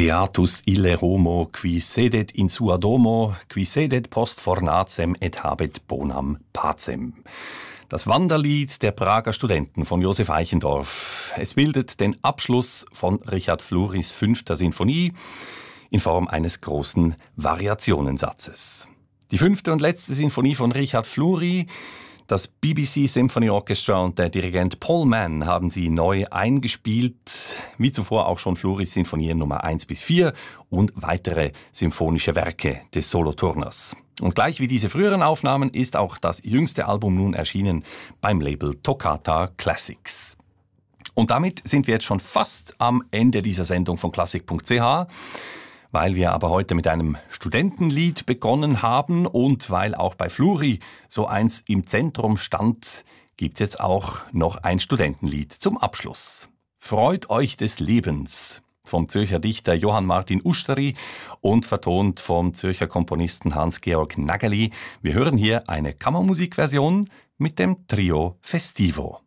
Beatus ille homo, qui sedet in sua domo, qui sedet post fornacem et habet bonam pacem. Das Wanderlied der Prager Studenten von Josef Eichendorff. Es bildet den Abschluss von Richard Flurys 5. Sinfonie in Form eines großen Variationensatzes. Die 5. und letzte Sinfonie von Richard Fleury, das BBC Symphony Orchestra und der Dirigent Paul Mann haben sie neu eingespielt, wie zuvor auch schon Flurys Sinfonien Nummer 1 bis 4 und weitere symphonische Werke des Soloturners. Und gleich wie diese früheren Aufnahmen ist auch das jüngste Album nun erschienen beim Label Toccata Classics. Und damit sind wir jetzt schon fast am Ende dieser Sendung von klassik.ch. Weil wir aber heute mit einem Studentenlied begonnen haben und weil auch bei Fleury so eins im Zentrum stand, gibt's jetzt auch noch ein Studentenlied zum Abschluss. Freut euch des Lebens vom Zürcher Dichter Johann Martin Usteri und vertont vom Zürcher Komponisten Hans-Georg Nageli. Wir hören hier eine Kammermusikversion mit dem Trio Festivo.